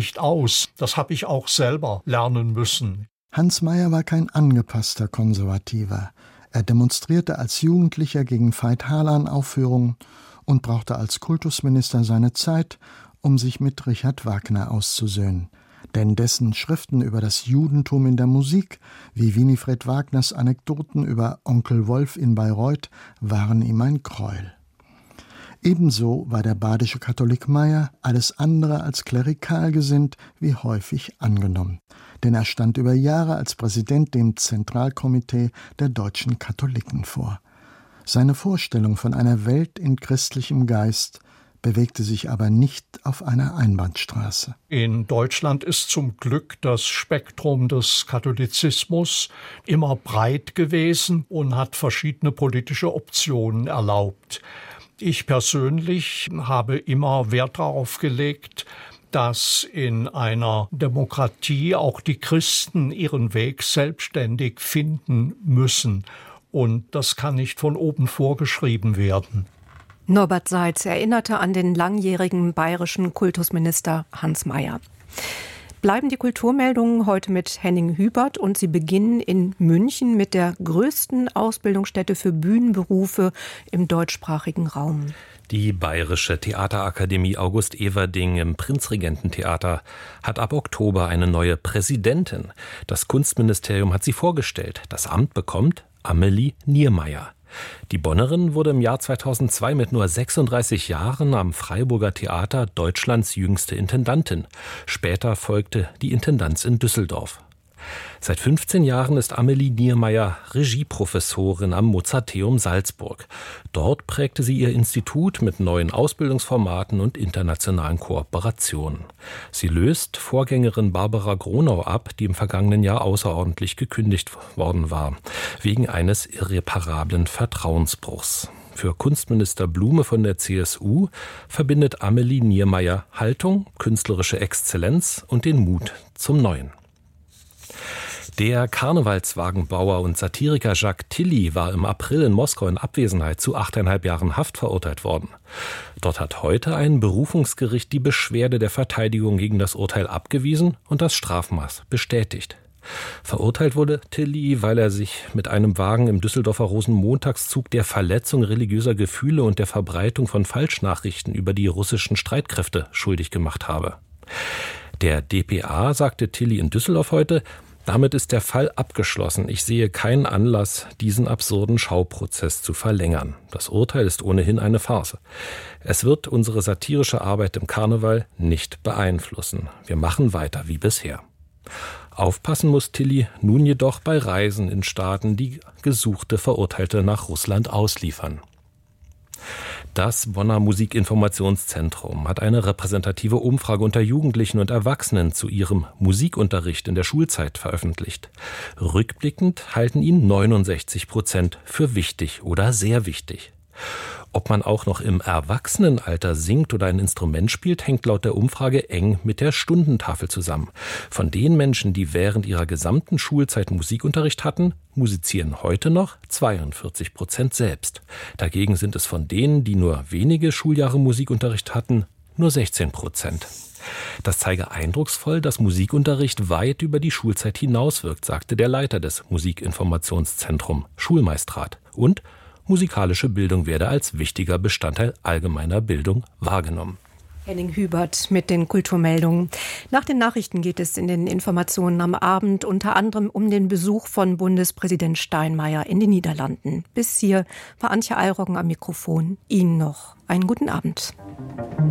nicht aus. Das habe ich auch selber lernen müssen. Hans Mayer war kein angepasster Konservativer. Er demonstrierte als Jugendlicher gegen Veit-Harlan-Aufführungen und brauchte als Kultusminister seine Zeit, um sich mit Richard Wagner auszusöhnen. Denn dessen Schriften über das Judentum in der Musik, wie Winifred Wagners Anekdoten über Onkel Wolf in Bayreuth, waren ihm ein Gräuel. Ebenso war der badische Katholik Mayer alles andere als klerikal gesinnt, wie häufig angenommen. Denn er stand über Jahre als Präsident dem Zentralkomitee der deutschen Katholiken vor. Seine Vorstellung von einer Welt in christlichem Geist bewegte sich aber nicht auf einer Einbahnstraße. In Deutschland ist zum Glück das Spektrum des Katholizismus immer breit gewesen und hat verschiedene politische Optionen erlaubt. Ich persönlich habe immer Wert darauf gelegt, dass in einer Demokratie auch die Christen ihren Weg selbstständig finden müssen. Und das kann nicht von oben vorgeschrieben werden. Norbert Seitz erinnerte an den langjährigen bayerischen Kultusminister Hans Mayer. Bleiben die Kulturmeldungen heute mit Henning Hubert und sie beginnen in München mit der größten Ausbildungsstätte für Bühnenberufe im deutschsprachigen Raum. Die Bayerische Theaterakademie August Everding im Prinzregententheater hat ab Oktober eine neue Präsidentin. Das Kunstministerium hat sie vorgestellt. Das Amt bekommt Amelie Niermeyer. Die Bonnerin wurde im Jahr 2002 mit nur 36 Jahren am Freiburger Theater Deutschlands jüngste Intendantin. Später folgte die Intendanz in Düsseldorf. Seit 15 Jahren ist Amelie Niermeyer Regieprofessorin am Mozarteum Salzburg. Dort prägte sie ihr Institut mit neuen Ausbildungsformaten und internationalen Kooperationen. Sie löst Vorgängerin Barbara Gronau ab, die im vergangenen Jahr außerordentlich gekündigt worden war, wegen eines irreparablen Vertrauensbruchs. Für Kunstminister Blume von der CSU verbindet Amelie Niermeyer Haltung, künstlerische Exzellenz und den Mut zum Neuen. Der Karnevalswagenbauer und Satiriker Jacques Tilly war im April in Moskau in Abwesenheit zu 8,5 Jahren Haft verurteilt worden. Dort hat heute ein Berufungsgericht die Beschwerde der Verteidigung gegen das Urteil abgewiesen und das Strafmaß bestätigt. Verurteilt wurde Tilly, weil er sich mit einem Wagen im Düsseldorfer Rosenmontagszug der Verletzung religiöser Gefühle und der Verbreitung von Falschnachrichten über die russischen Streitkräfte schuldig gemacht habe. Der dpa sagte Tilly in Düsseldorf heute: Damit ist der Fall abgeschlossen. Ich sehe keinen Anlass, diesen absurden Schauprozess zu verlängern. Das Urteil ist ohnehin eine Farce. Es wird unsere satirische Arbeit im Karneval nicht beeinflussen. Wir machen weiter wie bisher. Aufpassen muss Tilly nun jedoch bei Reisen in Staaten, die gesuchte Verurteilte nach Russland ausliefern. Das Bonner Musikinformationszentrum hat eine repräsentative Umfrage unter Jugendlichen und Erwachsenen zu ihrem Musikunterricht in der Schulzeit veröffentlicht. Rückblickend halten ihn 69% für wichtig oder sehr wichtig. Ob man auch noch im Erwachsenenalter singt oder ein Instrument spielt, hängt laut der Umfrage eng mit der Stundentafel zusammen. Von den Menschen, die während ihrer gesamten Schulzeit Musikunterricht hatten, musizieren heute noch 42% selbst. Dagegen sind es von denen, die nur wenige Schuljahre Musikunterricht hatten, nur 16%. Das zeige eindrucksvoll, dass Musikunterricht weit über die Schulzeit hinauswirkt, sagte der Leiter des Musikinformationszentrums, Schulmeistrat. Und musikalische Bildung werde als wichtiger Bestandteil allgemeiner Bildung wahrgenommen. Henning Hubert mit den Kulturmeldungen. Nach den Nachrichten geht es in den Informationen am Abend unter anderem um den Besuch von Bundespräsident Steinmeier in den Niederlanden. Bis hier war Antje Eilroggen am Mikrofon. Ihnen noch einen guten Abend.